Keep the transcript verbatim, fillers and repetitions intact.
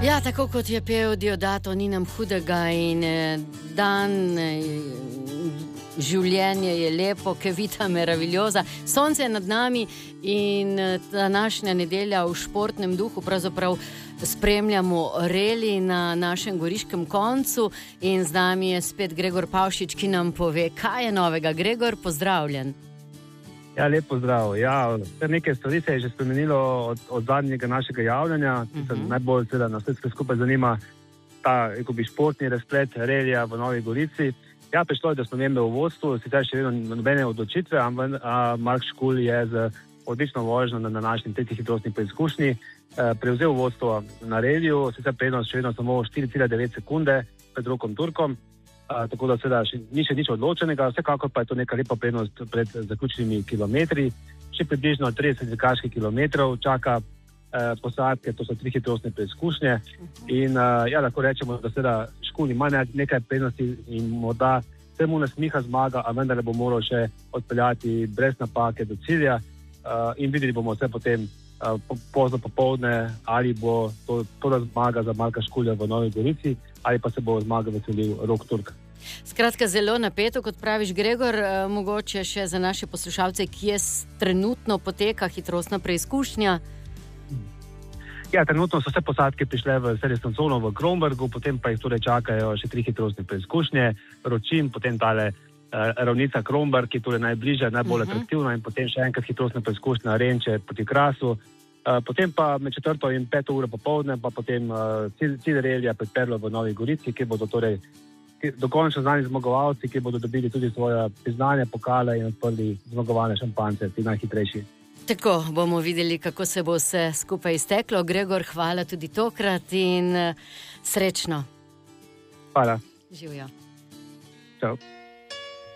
Ja, tako kot je pel Diodato, ni nam hudega in dan, življenje je lepo, che vita meravigliosa, sonce je nad nami in današnja nedelja v športnem duhu pravzaprav spremljamo reli na našem goriškem koncu in z nami je spet Gregor Pavšič, ki nam pove, kaj je novega. Gregor, pozdravljen. Ja, lep pozdrav. Ja, nekaj stvari se je že spremenilo od, od zadnjega našega javljanja, ki se uh-huh. najbolj seveda na vse skupaj zanima ta ekobi športni razplet relija v Novi Gorici. Ja, prišlo je do spremembe v vodstvu, sicer še vedno nobene odločitve, ampak Mark Škulj je z odlično vožnjo na današnji tretji hitrostni preizkušnji eh, prevzel vodstvo na reliju, sicer prednost še vedno samo štiri cela devet sekunde pred Rokom Turkom. Uh, tako da seveda še, ni še nič odločenega, vsekakor pa je to neka lepa prednost pred zaključnimi kilometri. Še približno trideset dirkaških kilometrov čaka uh, posadke, to so tri hitrostne preizkušnje. In uh, ja, lahko rečemo, da seveda Škulj ima nekaj prednosti in morda se mu nasmiha zmaga, a vendar bo moral še odpeljati brez napake do cilja uh, in videli bomo vse potem uh, po, pozno popoldne, ali bo to prva zmaga za Marka Škulja v Novi Gorici, ali pa se bo zmaga veselil Rok Turk. Skratka, zelo napeto, kot praviš, Gregor, eh, mogoče še za naše poslušalce, kje trenutno poteka hitrostna preizkušnja? Ja, trenutno so vse posadke prišle v servisno cono v Krombergu, potem pa jih torej čakajo še tri hitrostne preizkušnje, Ročin, potem tale eh, ravnica Kromberg, ki je torej najbližja, najbolj uh-huh. atraktivna, in potem še enkrat hitrostna preizkušnja Renče proti Krasu. Uh, potem pa med četrto in peto uro popoldne, pa potem uh, cilj, cilj relija pred Perlo v Novi Gorici, ki bodo torej ki, dokončno znani zmagovalci, ki bodo dobili tudi svoje priznanje, pokale in odprli zmagovalne šampance, ti najhitrejši. Tako bomo videli, kako se bo vse skupaj izteklo. Gregor, hvala tudi tokrat in uh, srečno. Hvala. Živjo. Čau.